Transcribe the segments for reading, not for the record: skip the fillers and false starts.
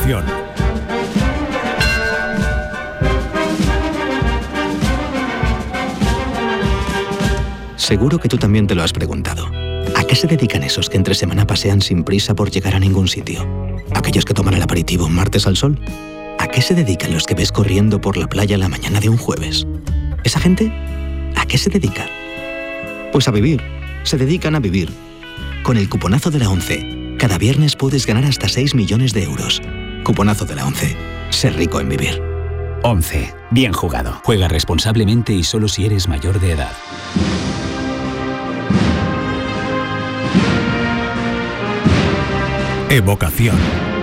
Evocación. Seguro que tú también te lo has preguntado. ¿A qué se dedican esos que entre semana pasean sin prisa por llegar a ningún sitio? ¿Aquellos que toman el aperitivo un martes al sol? ¿A qué se dedican los que ves corriendo por la playa la mañana de un jueves? ¿Esa gente? ¿A qué se dedica? Pues a vivir. Se dedican a vivir. Con el cuponazo de la ONCE, cada viernes puedes ganar hasta 6 millones de euros. Cuponazo de la ONCE. Ser rico en vivir. 11. Bien jugado. Juega responsablemente y solo si eres mayor de edad. Evocación.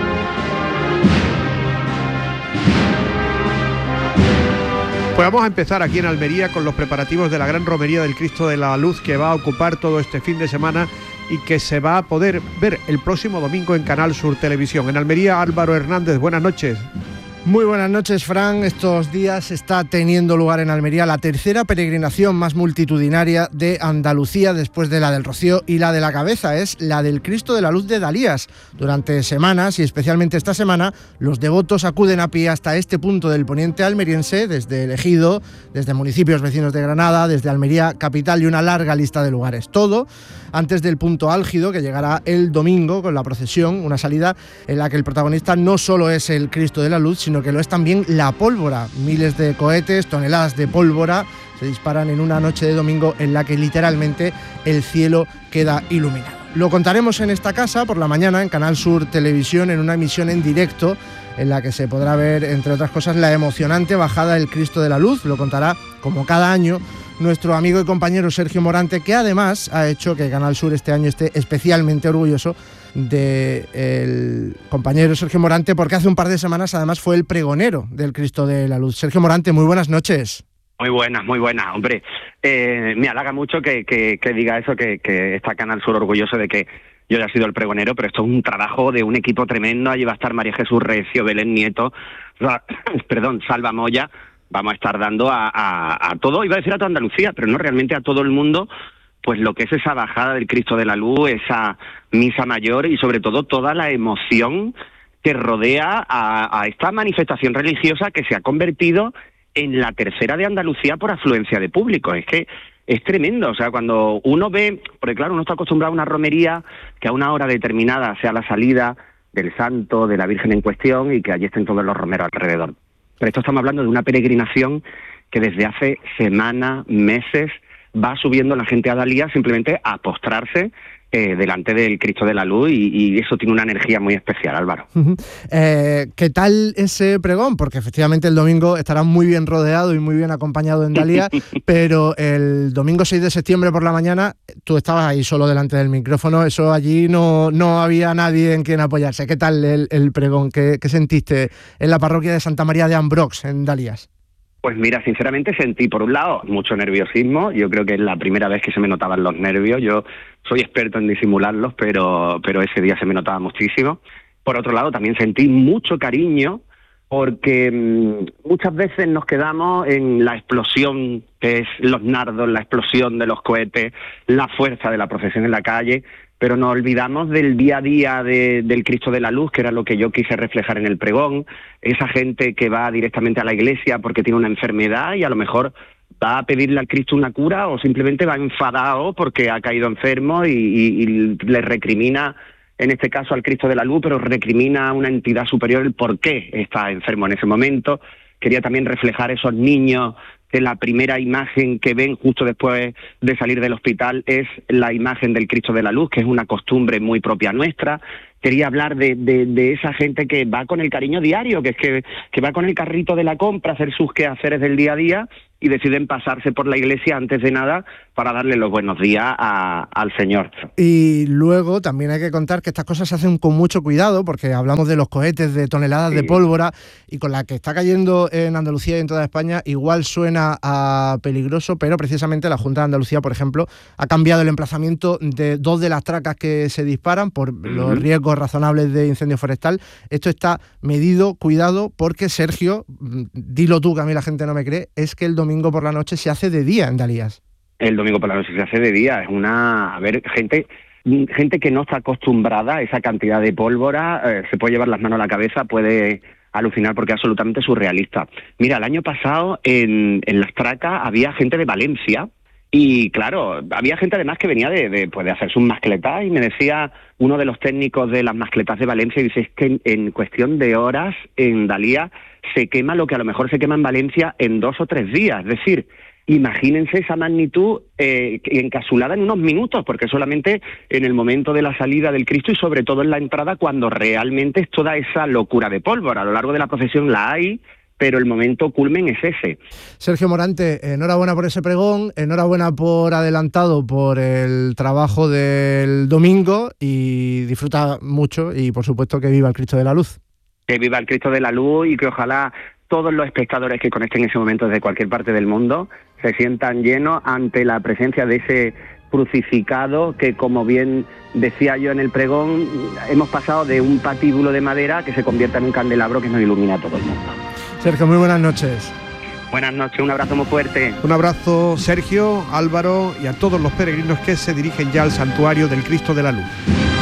Pues vamos a empezar aquí en Almería con los preparativos de la gran romería del Cristo de la Luz, que va a ocupar todo este fin de semana y que se va a poder ver el próximo domingo en Canal Sur Televisión. En Almería, Álvaro Hernández, buenas noches. Muy buenas noches, Fran. Estos días está teniendo lugar en Almería la tercera peregrinación más multitudinaria de Andalucía, después de la del Rocío y la de la Cabeza. Es la del Cristo de la Luz de Dalías. Durante semanas, y especialmente esta semana, los devotos acuden a pie hasta este punto del poniente almeriense, desde el Ejido, desde municipios vecinos de Granada, desde Almería capital y una larga lista de lugares. Todo antes del punto álgido, que llegará el domingo con la procesión, una salida en la que el protagonista no solo es el Cristo de la Luz, sino que lo es también la pólvora. Miles de cohetes, toneladas de pólvora se disparan en una noche de domingo en la que literalmente el cielo queda iluminado. Lo contaremos en esta casa por la mañana en Canal Sur Televisión, en una emisión en directo en la que se podrá ver, entre otras cosas, la emocionante bajada del Cristo de la Luz. Lo contará, como cada año, nuestro amigo y compañero Sergio Morante, que además ha hecho que Canal Sur este año esté especialmente orgulloso del compañero Sergio Morante, porque hace un par de semanas además fue el pregonero del Cristo de la Luz. Sergio Morante, muy buenas noches. Muy buenas, hombre. Me halaga mucho que diga eso, que está Canal Sur orgulloso de que yo haya sido el pregonero, pero esto es un trabajo de un equipo tremendo. Allí va a estar María Jesús Recio, Belén Nieto, Salva Moya. Vamos a estar dando a todo, iba a decir a toda Andalucía, pero no, realmente a todo el mundo, pues lo que es esa bajada del Cristo de la Luz, esa misa mayor y sobre todo toda la emoción que rodea a esta manifestación religiosa que se ha convertido en la tercera de Andalucía por afluencia de público. Es que es tremendo, o sea, cuando uno ve, porque claro, uno está acostumbrado a una romería que a una hora determinada sea la salida del santo, de la Virgen en cuestión y que allí estén todos los romeros alrededor. Pero esto estamos hablando de una peregrinación que desde hace semanas, meses, va subiendo la gente a Dalías simplemente a postrarse delante del Cristo de la Luz y eso tiene una energía muy especial, Álvaro. ¿Qué tal ese pregón? Porque efectivamente el domingo estará muy bien rodeado y muy bien acompañado en Dalías, pero el domingo 6 de septiembre por la mañana tú estabas ahí solo delante del micrófono, eso allí no había nadie en quien apoyarse. ¿Qué tal el pregón? ¿Qué sentiste en la parroquia de Santa María de Ambrox, en Dalías? Pues mira, sinceramente sentí, por un lado, mucho nerviosismo. Yo creo que es la primera vez que se me notaban los nervios. Yo soy experto en disimularlos, pero ese día se me notaba muchísimo. Por otro lado, también sentí mucho cariño, porque muchas veces nos quedamos en la explosión que es los nardos, la explosión de los cohetes, la fuerza de la procesión en la calle, pero nos olvidamos del día a día del Cristo de la Luz, que era lo que yo quise reflejar en el pregón, esa gente que va directamente a la iglesia porque tiene una enfermedad y a lo mejor va a pedirle al Cristo una cura o simplemente va enfadado porque ha caído enfermo y le recrimina, en este caso al Cristo de la Luz, pero recrimina a una entidad superior el por qué está enfermo en ese momento. Quería también reflejar esos niños que la primera imagen que ven justo después de salir del hospital es la imagen del Cristo de la Luz, que es una costumbre muy propia nuestra. Quería hablar de esa gente que va con el cariño diario, que es que va con el carrito de la compra a hacer sus quehaceres del día a día y deciden pasarse por la iglesia antes de nada para darle los buenos días al Señor. Y luego también hay que contar que estas cosas se hacen con mucho cuidado, porque hablamos de los cohetes, de toneladas de pólvora, y con la que está cayendo en Andalucía y en toda España, igual suena a peligroso, pero precisamente la Junta de Andalucía, por ejemplo, ha cambiado el emplazamiento de 2 de las tracas que se disparan por los riesgos razonables de incendio forestal. Esto está medido, cuidado, porque, Sergio, dilo tú que a mí la gente no me cree, es que el domingo por la noche se hace de día en Dalías. El domingo por la noche se hace de día, es gente gente que no está acostumbrada a esa cantidad de pólvora, se puede llevar las manos a la cabeza, puede alucinar porque es absolutamente surrealista. Mira, el año pasado en Las Tracas había gente de Valencia y claro, había gente además que venía de hacer sus mascletas y me decía uno de los técnicos de las mascletas de Valencia, y dice, es que en cuestión de horas en Dalía se quema lo que a lo mejor se quema en Valencia en 2 o 3 días, es decir, imagínense esa magnitud encapsulada en unos minutos, porque solamente en el momento de la salida del Cristo y sobre todo en la entrada, cuando realmente es toda esa locura de pólvora. A lo largo de la procesión la hay, pero el momento culmen es ese. Sergio Morante, enhorabuena por ese pregón, enhorabuena por adelantado por el trabajo del domingo y disfruta mucho y por supuesto que viva el Cristo de la Luz. Que viva el Cristo de la Luz y que ojalá todos los espectadores que conecten en ese momento desde cualquier parte del mundo se sientan llenos ante la presencia de ese crucificado que, como bien decía yo en el pregón, hemos pasado de un patíbulo de madera que se convierta en un candelabro que nos ilumina a todo el mundo. Sergio, muy buenas noches. Buenas noches, un abrazo muy fuerte. Un abrazo, Sergio, Álvaro y a todos los peregrinos que se dirigen ya al santuario del Cristo de la Luz.